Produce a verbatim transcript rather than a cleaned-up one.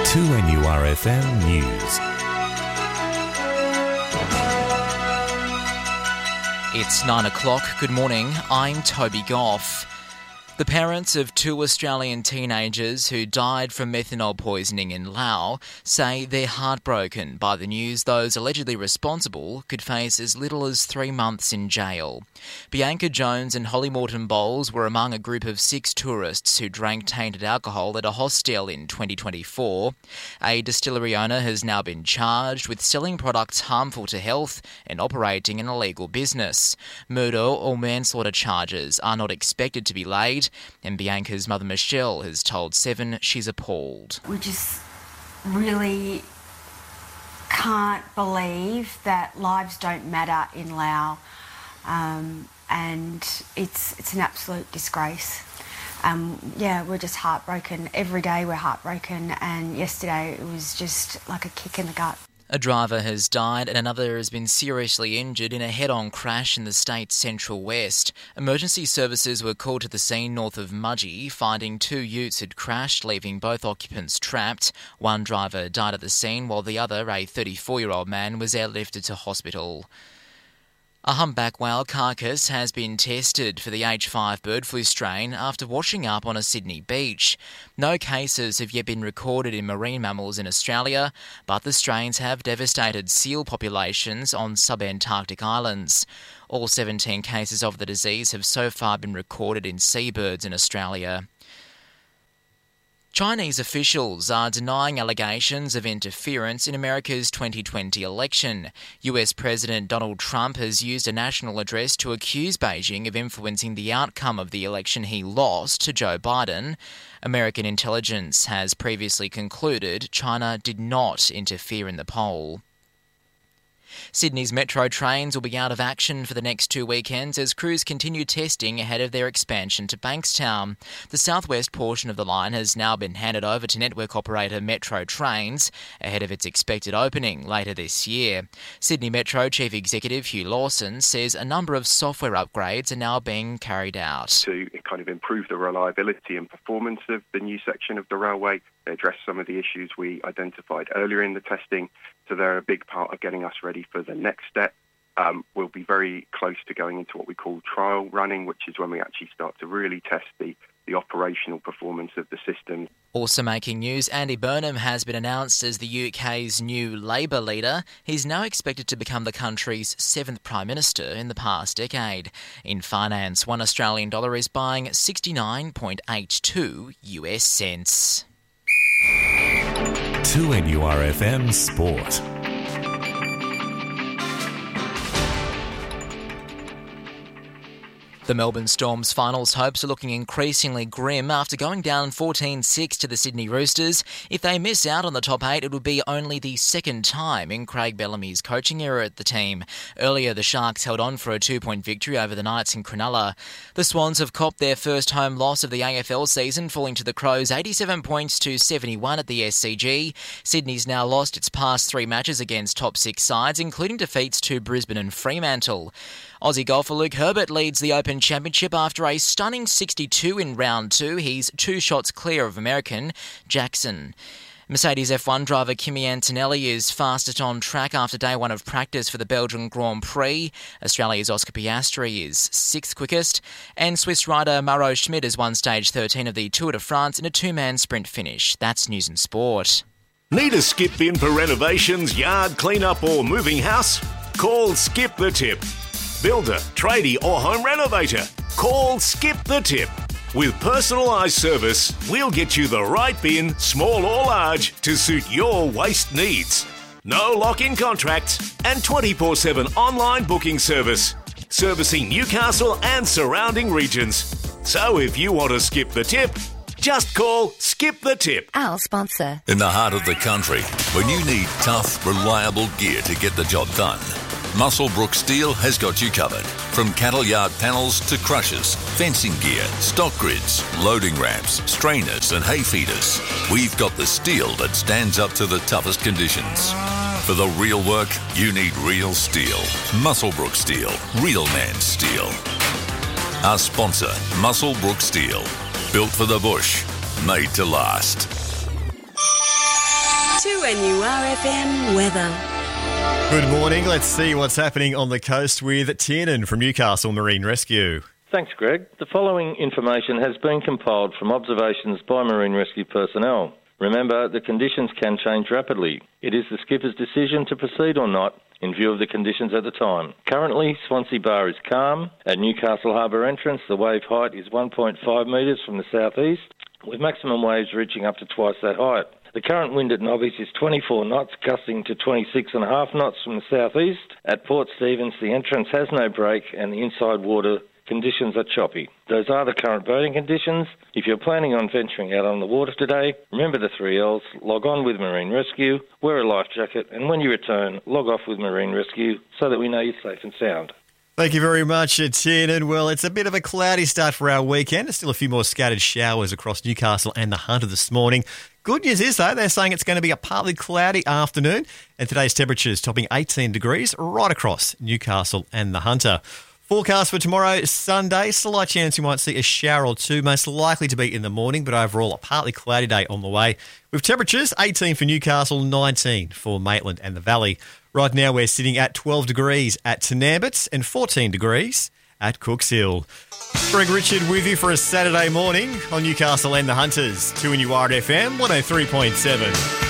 two N U R F M News. It's nine o'clock. Good morning. I'm Toby Goff. The parents of two Australian teenagers who died from methanol poisoning in Laos say they're heartbroken by the news those allegedly responsible could face as little as three months in jail. Bianca Jones and Holly Morton Bowles were among a group of six tourists who drank tainted alcohol at a hostel in twenty twenty-four. A distillery owner has now been charged with selling products harmful to health and operating an illegal business. Murder or manslaughter charges are not expected to be laid, and Bianca's mother Michelle has told Seven she's appalled. We just really can't believe that lives don't matter in Laos, um, and it's it's an absolute disgrace. Um, yeah, we're just heartbroken. Every day we're heartbroken, and yesterday it was just like a kick in the gut. A driver has died and another has been seriously injured in a head-on crash in the state's central west. Emergency services were called to the scene north of Mudgee, finding two utes had crashed, leaving both occupants trapped. One driver died at the scene while the other, a thirty-four-year-old man, was airlifted to hospital. A humpback whale carcass has been tested for the H five bird flu strain after washing up on a Sydney beach. No cases have yet been recorded in marine mammals in Australia, but the strains have devastated seal populations on subantarctic islands. All seventeen cases of the disease have so far been recorded in seabirds in Australia. Chinese officials are denying allegations of interference in America's twenty twenty election. U S President Donald Trump has used a national address to accuse Beijing of influencing the outcome of the election he lost to Joe Biden. American intelligence has previously concluded China did not interfere in the poll. Sydney's metro trains will be out of action for the next two weekends as crews continue testing ahead of their expansion to Bankstown. The southwest portion of the line has now been handed over to network operator Metro Trains ahead of its expected opening later this year. Sydney Metro Chief Executive Hugh Lawson says a number of software upgrades are now being carried out. To kind of improve the reliability and performance of the new section of the railway, address some of the issues we identified earlier in the testing. So they're a big part of getting us ready for the next step. Um, we'll be very close to going into what we call trial running, which is when we actually start to really test the, the operational performance of the system. Also making news, Andy Burnham has been announced as the U K's new Labour leader. He's now expected to become the country's seventh Prime Minister in the past decade. In finance, one Australian dollar is buying sixty-nine point eight two U S cents. two N U R F M Sport. The Melbourne Storm's finals hopes are looking increasingly grim after going down fourteen six to the Sydney Roosters. If they miss out on the top eight, it would be only the second time in Craig Bellamy's coaching era at the team. Earlier, the Sharks held on for a two-point victory over the Knights in Cronulla. The Swans have copped their first home loss of the A F L season, falling to the Crows eighty-seven points to seventy-one at the S C G. Sydney's now lost its past three matches against top six sides, including defeats to Brisbane and Fremantle. Aussie golfer Luke Herbert leads the Open Championship after a stunning sixty-two in round two. He's two shots clear of American Jackson. Mercedes F one driver Kimi Antonelli is fastest on track after day one of practice for the Belgian Grand Prix. Australia's Oscar Piastri is sixth quickest. And Swiss rider Maro Schmid has won stage thirteen of the Tour de France in a two-man sprint finish. That's News and Sport. Need a skip in for renovations, yard clean-up or moving house? Call Skip the Tip. Builder, tradie or home renovator, call Skip the Tip. With personalised service, we'll get you the right bin, small or large, to suit your waste needs. No lock-in contracts and twenty-four seven online booking service, servicing Newcastle and surrounding regions. So if you want to skip the tip, just call Skip the Tip. Our sponsor. In the heart of the country, when you need tough, reliable gear to get the job done, Muswellbrook Steel has got you covered. From cattle yard panels to crushers, fencing gear, stock grids, loading ramps, strainers and hay feeders, we've got the steel that stands up to the toughest conditions. For the real work, you need real steel. Muswellbrook Steel. Real man steel. Our sponsor, Muswellbrook Steel. Built for the bush. Made to last. two N U R F M weather. Good morning. Let's see what's happening on the coast with Tiernan from Newcastle Marine Rescue. Thanks, Greg. The following information has been compiled from observations by Marine Rescue personnel. Remember, the conditions can change rapidly. It is the skipper's decision to proceed or not in view of the conditions at the time. Currently, Swansea Bar is calm. At Newcastle Harbour entrance, the wave height is one point five metres from the southeast, with maximum waves reaching up to twice that height. The current wind at Nobbies is twenty-four knots, gusting to twenty-six and a half knots from the southeast. At Port Stephens, the entrance has no break and the inside water conditions are choppy. Those are the current boating conditions. If you're planning on venturing out on the water today, remember the three L's, log on with Marine Rescue, wear a life jacket, and when you return, log off with Marine Rescue so that we know you're safe and sound. Thank you very much, Tiernan. Well, it's a bit of a cloudy start for our weekend. There's still a few more scattered showers across Newcastle and the Hunter this morning. Good news is, though, they're saying it's going to be a partly cloudy afternoon, and today's temperatures topping eighteen degrees right across Newcastle and the Hunter. Forecast for tomorrow, Sunday, slight chance you might see a shower or two, most likely to be in the morning, but overall a partly cloudy day on the way. With temperatures, eighteen for Newcastle, nineteen for Maitland and the Valley. Right now we're sitting at twelve degrees at Tenambit and fourteen degrees at Cooks Hill. Greg Richard with you for a Saturday morning on Newcastle and the Hunters. two N U R F M, one oh three point seven.